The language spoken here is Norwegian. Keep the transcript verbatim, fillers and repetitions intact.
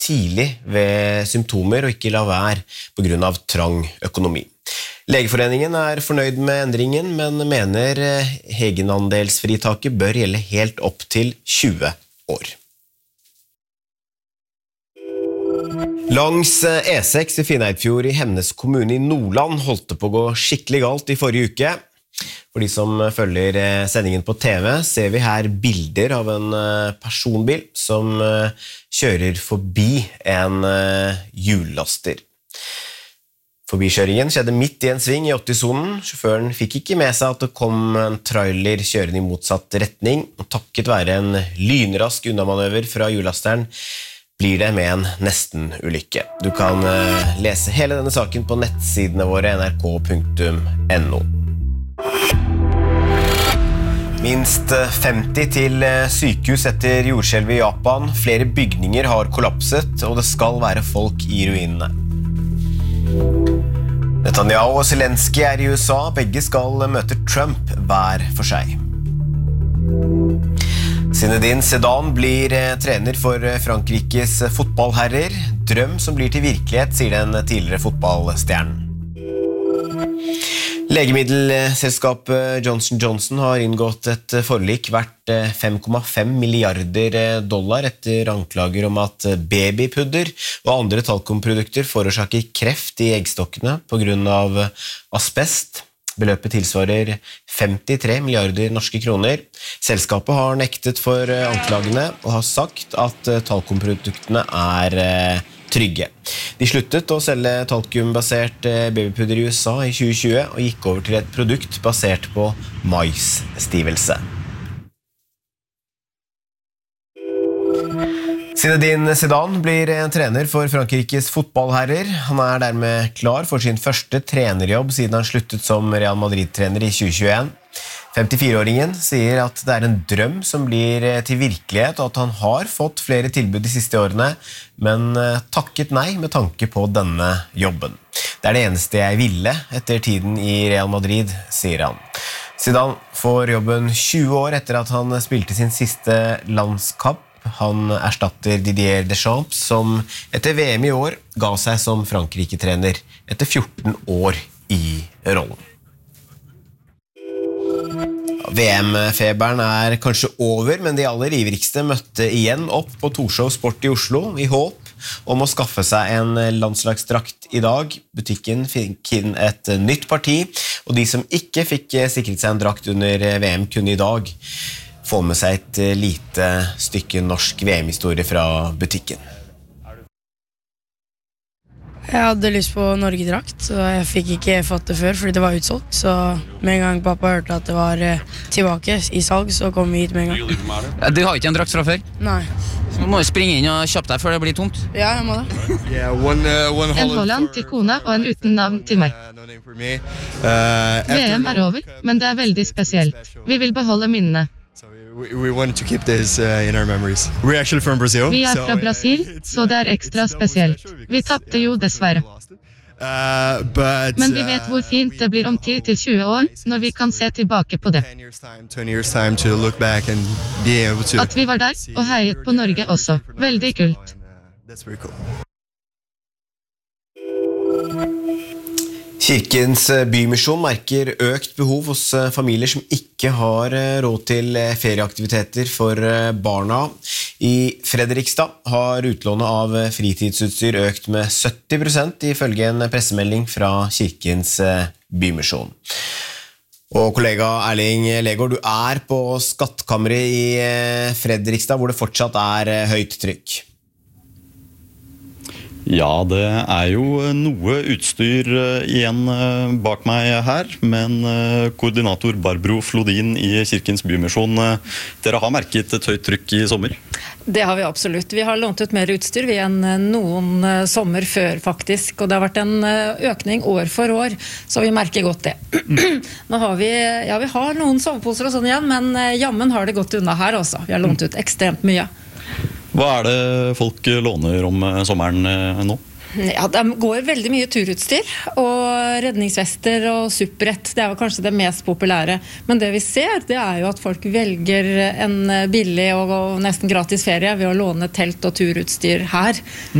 tidlig ved symptomer og ikke la være på grunn av trang økonomi. Legeforeningen er fornøyd med endringen, men mener egenandelsfritaket bør gjelde helt opp til tjue år. Langs E seks i Finnøyfjord i Hemnes kommune i Nordland holdt det på å gå skikkelig galt i forrige uke. For de som følger sendingen på T V ser vi her bilder av en personbil som kjører forbi en hjullaster. Forbikjøringen skjedde midt i en sving i åtti-sonen. Sjåføren fikk ikke med seg at det kom en trailer kjørende i motsatt retning, og takket være en lynrask unnamanøver fra hjullasteren blir det med en nesten-ulykke. Du kan lese hele denne saken på nettsidene våre n r k punktum n o. Minst femti til sykehus etter jordskjelv i Japan. Flere bygninger har kollapset, og det skal være folk i ruinene. Netanyahu og Zelensky er i U S A. Begge skal møte Trump hver for seg. Zinedine Zidane blir trener for Frankrikes fotballherrer. Drøm som blir til virkelighet, sier den tidligere fotballstjernen. Legemiddelselskapet Johnson and Johnson har inngått et forlik verdt fem komma fem milliarder dollar etter anklager om at babypudder og andre talkumprodukter forårsaker kreft i eggstokkene på grunn av asbest. Beløpet tilsvarer femtitre milliarder norske kroner. Selskapet har nektet for anklagene og har sagt at talkumproduktene er trygge. De sluttet å selge talkumbasert babypudder i U S A i tjue tjue og gikk over til et produkt basert på maisstivelse. Zinedine Zidane blir trener for Frankrikes fotballherrer. Han er dermed klar for sin første trenerjobb siden han sluttet som Real Madrid-trener i tjue tjueen. femtifire-åringen sier at det er en drøm som blir til virkelighet, og at han har fått flere tilbud de siste årene, men takket nei med tanke på denne jobben. Det er det eneste jeg ville etter tiden i Real Madrid, sier han. Zidane får jobben tjue år etter at han spilte sin siste landskamp. Han erstatter Didier Deschamps, som etter V M i år ga seg som Frankrike-trener etter fjorten år i rollen. V M-feberen er kanskje over, men de aller ivrigste møtte igjen opp på Torshov Sport i Oslo i håp om å skaffe seg en landslagsdrakt i dag. Butikken fikk inn et nytt parti, og de som ikke fikk sikret seg en drakt under V M kunne i dag få med seg et lite stykke norsk V M-historie fra butikken. Jeg hadde lyst på Norge-drakt, så jeg fikk ikke fått det før fordi det var utsolgt. Så med en gang pappa hørte at det var tilbake i salg, så kom vi hit med en gang. Du har ikke en drakt fra før? Nei. Så må du springe inn og kjappe deg før det blir tomt. Ja, jeg må det. Yeah, one, uh, one en Holland til kona og en uten navn til meg. V M er over, men det er veldig spesielt. Vi vil beholde minnene. We, we wanted to keep this uh, in our memories. We're actually from Brazil. Vi er fra Brasil, så det er ekstra spesielt. Vi tappte jo dessverre. Uh, but, Men vi vet hvor fint det blir om ti til tjue år, når vi kan se tilbake på det. twenty years time to look back and be able to... At vi var der, og heiet på Norge også. Veldig kult. That's very cool. Kirkens bymisjon merker økt behov hos familier som ikke har råd til ferieaktiviteter for barna. I Fredrikstad har utlånet av fritidsutstyr økt med sytti prosent ifølge en pressemelding fra Kirkens bymisjon. Og kollega Erling Legård, du er på Skattkammeret i Fredrikstad, hvor det fortsatt er høyt trykk. Ja, det er jo noe utstyr igjen bak meg her, men koordinator Barbro Flodin i Kirkens bymisjon, dere har merket et høyt trykk i sommer? Det har vi absolutt. Vi har lånt ut mer utstyr vi enn noen sommer før faktisk, og det har vært en økning år for år, så vi merker godt det. Nå har vi, ja, vi har noen soveposer og sånn igjen, men jammen har det gått unna her også. Vi har lånt ut ekstremt mye. Hva er det folk låner om sommeren nå? Ja, det går veldig mye turutstyr, og redningsvester og supprett, det er jo kanskje det mest populære. Men det vi ser, det er jo at folk velger en billig og nesten gratis ferie ved å låne telt og turutstyr her.